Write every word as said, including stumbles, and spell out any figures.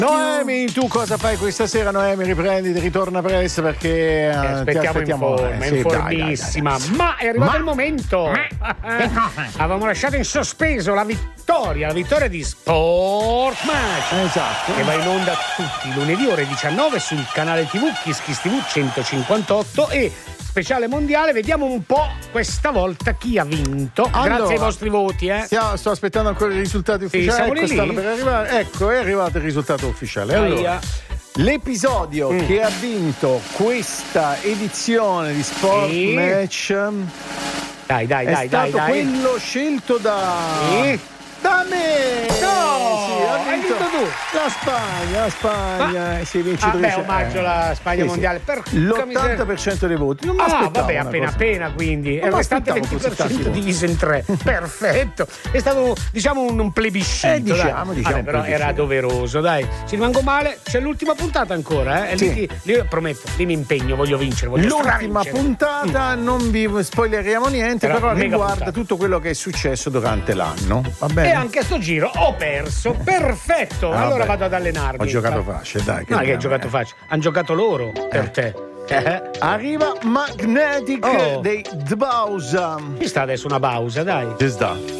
Noemi, tu cosa fai questa sera? Noemi, riprenditi, ritorna presto perché eh, aspettiamo, aspettiamo in forma, eh, sì, informissima. dai, dai, dai. Ma è arrivato Ma... il momento. Avevamo lasciato in sospeso la vittoria, la vittoria di Sport Match. Esatto. Che va in onda tutti i lunedì ore diciannove sul canale tivù Kiss Kiss tivù centocinquantotto e speciale mondiale. Vediamo un po' questa volta chi ha vinto. Allora, grazie ai vostri voti, eh. Stiamo, sto aspettando ancora i risultati ufficiali. Sì, ecco, lì? stanno per arrivare. Ecco, è arrivato il risultato ufficiale. Allora, l'episodio mm. che ha vinto questa edizione di Sport sì. Match dai, dai, è dai, stato dai, quello scelto da sì. da me. No, sì, ha vinto, hai vinto tu. La Spagna, la Spagna, Ma... eh, sì, vincitrice. Ah, beh, omaggio alla Spagna sì, mondiale. Sì. L'ottanta per cento dei voti. Non mi ah, vabbè, una appena cosa. appena quindi. Non il restante venti per cento diviso in tre. Perfetto. È stato, diciamo, un, un plebiscito. Eh, diciamo, dai. diciamo. Vabbè, però era doveroso, dai. Se rimango male, c'è l'ultima puntata ancora, eh. E sì. lì, lì, prometto, lì mi impegno, voglio vincere. Voglio L'ultima puntata, mm. non vi spoileriamo niente, però, però riguarda puntata. tutto quello che è successo durante l'anno. Va bene? E anche a sto giro ho perso. Perfetto. Ah, allora vabbè. vado ad allenarmi. Ho giocato facile, dai. Che no, che hai giocato facile. Hanno giocato loro eh. per te. Eh. Arriva Magnetic oh. dei The Bausa. Ci sta adesso una pausa, dai. Ci sta.